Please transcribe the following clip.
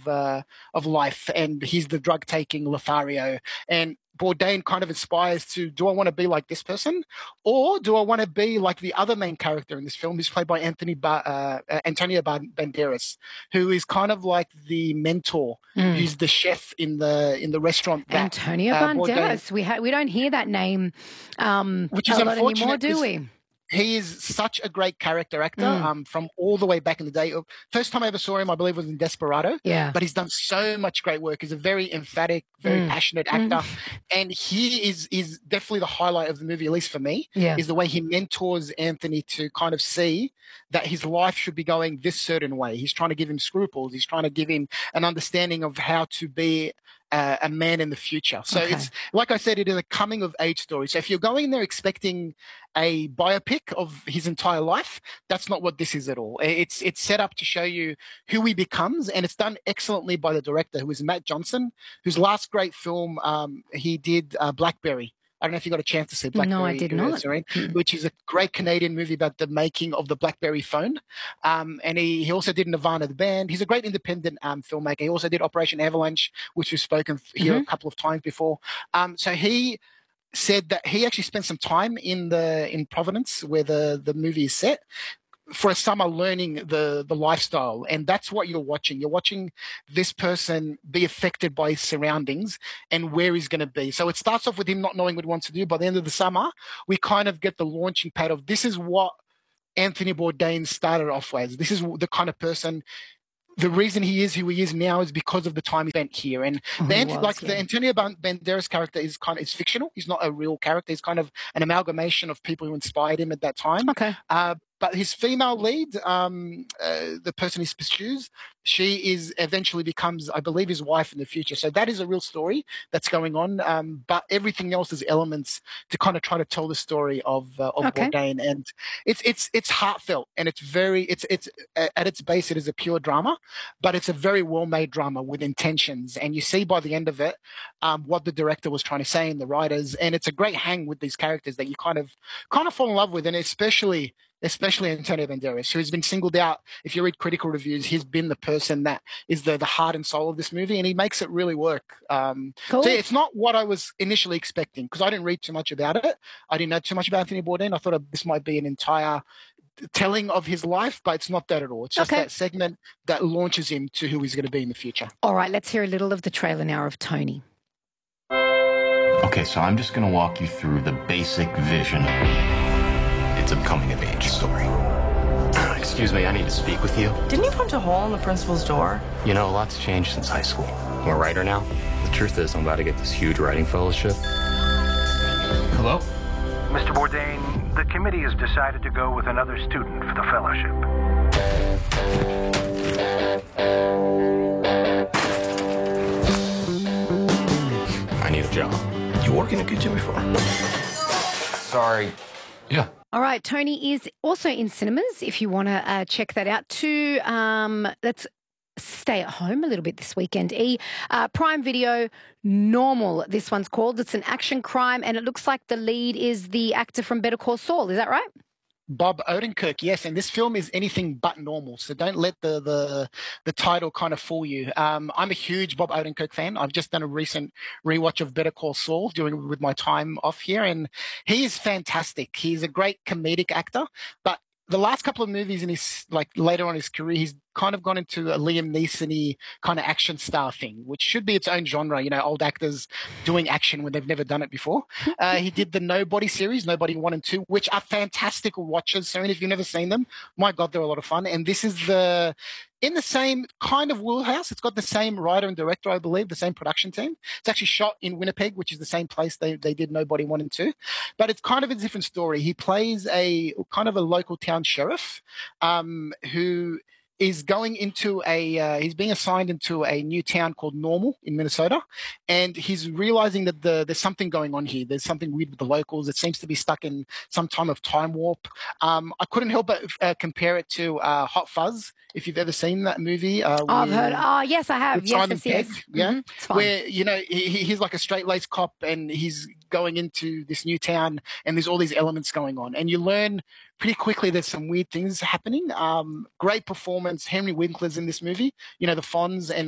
of life, and he's the drug taking Lothario. And Bourdain kind of inspires to, do I want to be like this person, or do I want to be like the other main character in this film, who's played by Antonio Banderas, who is kind of like the mentor, who's the chef in the restaurant. Antonio Banderas, we don't hear that name which is a lot unfortunate, anymore, do we? he is such a great character actor from all the way back in the day. First time I ever saw him, I believe, was in Desperado. Yeah. But he's done so much great work. He's a very emphatic, very passionate actor. And he is definitely the highlight of the movie, at least for me, is the way he mentors Anthony to kind of see that his life should be going this certain way. He's trying to give him scruples. He's trying to give him an understanding of how to be a man in the future. So it's, like I said, it is a coming of age story. So if you're going there expecting a biopic of his entire life, that's not what this is at all. It's set up to show you who he becomes, and it's done excellently by the director, who is Matt Johnson, whose last great film, he did Blackberry. I don't know if you got a chance to see Blackberry. No, I did not. Which is a great Canadian movie about the making of the BlackBerry phone. And he also did Nirvana, the band. He's a great independent filmmaker. He also did Operation Avalanche, which we've spoken here a couple of times before. So he said that he actually spent some time in Providence, where the movie is set, for a summer, learning the lifestyle. And that's what you're watching. You're watching this person be affected by his surroundings and where he's going to be. So it starts off with him not knowing what he wants to do. By the end of the summer, we kind of get the launching pad of, this is what Anthony Bourdain started off as. This is the kind of person. The reason he is who he is now is because of the time he spent here. And the Antonio Banderas character is fictional. He's not a real character. He's kind of an amalgamation of people who inspired him at that time. Okay. But his female lead, the person he pursues, she eventually becomes, I believe, his wife in the future. So that is a real story that's going on. But everything else is elements to kind of try to tell the story of Bourdain, and it's heartfelt, and it's at its base, it is a pure drama, but it's a very well made drama with intentions. And you see by the end of it what the director was trying to say, and the writers, and it's a great hang with these characters that you kind of fall in love with, and especially Antonio Banderas, who has been singled out. If you read critical reviews, he's been the person that is the heart and soul of this movie, and he makes it really work. Cool. So it's not what I was initially expecting, because I didn't read too much about it. I didn't know too much about Anthony Bourdain. I thought this might be an entire telling of his life, but it's not that at all. It's just that segment that launches him to who he's going to be in the future. All right, let's hear a little of the trailer now of Tony. Okay, so I'm just going to walk you through the basic vision. It's a coming-of-age story. Excuse me, I need to speak with you. Didn't you punch a hole in the principal's door? You know, a lot's changed since high school. I'm a writer now. The truth is, I'm about to get this huge writing fellowship. Hello? Mr. Bourdain, the committee has decided to go with another student for the fellowship. I need a job. You work in a kitchen before? Sorry. Yeah. All right, Tony is also in cinemas if you want to check that out too. Let's stay at home a little bit this weekend. Prime Video, Normal, this one's called. It's an action crime, and it looks like the lead is the actor from Better Call Saul. Is that right? Bob Odenkirk, yes, and this film is anything but normal, so don't let the title kind of fool you. I'm a huge Bob Odenkirk fan. I've just done a recent rewatch of Better Call Saul with my time off here, and he is fantastic. He's a great comedic actor, but the last couple of movies in his, later on in his career, he's kind of gone into a Liam Neeson-y kind of action star thing, which should be its own genre, old actors doing action when they've never done it before. He did the Nobody series, Nobody 1 and 2, which are fantastic watches. So if you've never seen them, my God, they're a lot of fun. And this is in the same kind of wheelhouse. It's got the same writer and director, I believe, the same production team. It's actually shot in Winnipeg, which is the same place they did Nobody 1 and 2. But it's kind of a different story. He plays a kind of a local town sheriff who is going into he's being assigned into a new town called Normal in Minnesota, and he's realizing that there's something going on here. There's something weird with the locals. It seems to be stuck in some time of time warp. I couldn't help but compare it to Hot Fuzz, if you've ever seen that movie. I've heard. Oh, yes, I have. Yes. Yeah, it's fun. Where he's like a straight-laced cop, and he's going into this new town, and there's all these elements going on, and you learn pretty quickly there's some weird things happening. Great performance. Henry Winkler's in this movie. The Fonz and